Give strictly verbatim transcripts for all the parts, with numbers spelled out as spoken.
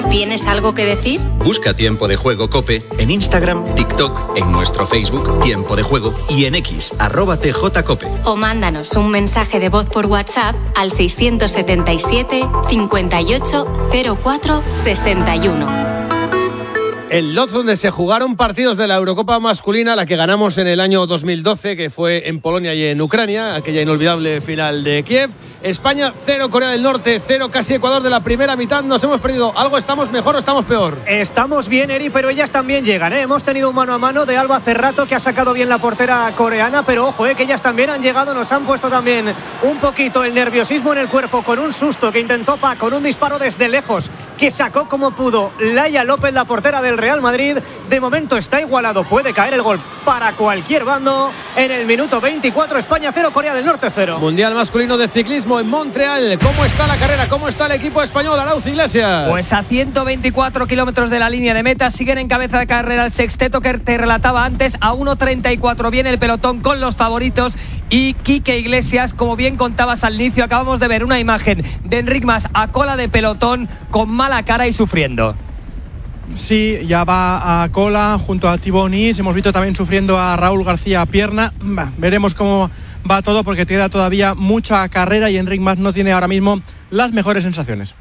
¿Tienes algo que decir? Busca Tiempo de Juego COPE en Instagram, TikTok, en nuestro Facebook Tiempo de Juego y en X, arroba tjcope. O mándanos un mensaje de voz por WhatsApp al seiscientos setenta y siete, cincuenta y ocho, cero cuatro, sesenta y uno. El Lodz, donde se jugaron partidos de la Eurocopa masculina, la que ganamos en el año dos mil doce, que fue en Polonia y en Ucrania, aquella inolvidable final de Kiev. España cero, Corea del Norte cero, casi Ecuador de la primera mitad. Nos hemos perdido. ¿Algo estamos mejor o estamos peor? Estamos bien, Eri, pero ellas también llegan, ¿eh? Hemos tenido un mano a mano de Alba Cerrato, que ha sacado bien la portera coreana, pero ojo, ¿eh? que ellas también han llegado, nos han puesto también un poquito el nerviosismo en el cuerpo con un susto que intentó Pa, con un disparo desde lejos, que sacó como pudo Laia López, la portera del Real Madrid. De momento está igualado, puede caer el gol para cualquier bando. En el minuto veinticuatro, España cero, Corea del Norte cero. Mundial masculino de ciclismo en Montreal. ¿Cómo está la carrera? ¿Cómo está el equipo español? Arauz Iglesias. Pues a ciento veinticuatro kilómetros de la línea de meta siguen en cabeza de carrera el sexteto que te relataba antes. A uno treinta y cuatro viene el pelotón con los favoritos y Quique Iglesias, como bien contabas al inicio. Acabamos de ver una imagen de Enric Mas a cola de pelotón con mala cara y sufriendo. Sí, ya va a cola junto a Thibaut Nis. Hemos visto también sufriendo a Raúl García a pierna. Bah, veremos cómo va todo, porque queda todavía mucha carrera y Enric Mas no tiene ahora mismo las mejores sensaciones.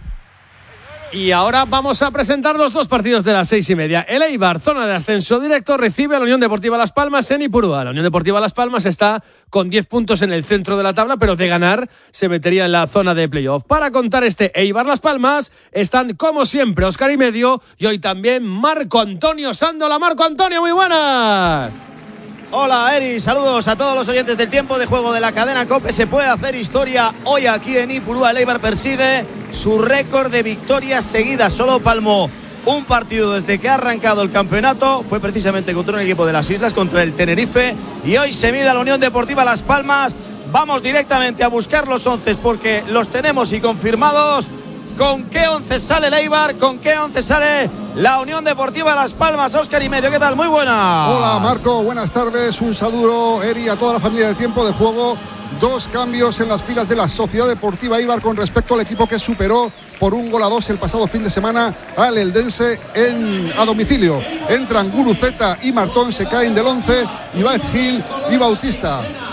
Y ahora vamos a presentar los dos partidos de las seis y media. El Eibar, zona de ascenso directo, recibe a la Unión Deportiva Las Palmas en Ipurúa. La Unión Deportiva Las Palmas está con diez puntos en el centro de la tabla, pero de ganar se metería en la zona de playoff. Para contar este Eibar Las Palmas están, como siempre, Óscar y Medio y hoy también Marco Antonio Sándola. Marco Antonio, muy buenas. Hola, Eri, saludos a todos los oyentes del Tiempo de Juego de la cadena COPE. Se puede hacer historia hoy aquí en Ipurúa. El Eibar persigue su récord de victorias seguidas. Solo palmó un partido desde que ha arrancado el campeonato. Fue precisamente contra un equipo de las Islas, contra el Tenerife. Y hoy se mide a la Unión Deportiva Las Palmas. Vamos directamente a buscar los once porque los tenemos y confirmados. ¿Con qué once sale el Eibar? ¿Con qué once sale la Unión Deportiva Las Palmas? Óscar y Medio, ¿qué tal? Muy buena. Hola, Marco, buenas tardes. Un saludo, Eri, a toda la familia de Tiempo de Juego. Dos cambios en las filas de la Sociedad Deportiva Eibar con respecto al equipo que superó por un gol a dos el pasado fin de semana al Eldense en, a domicilio. Entran Guruceta y Martón, se caen del once, Iván Gil y Bautista.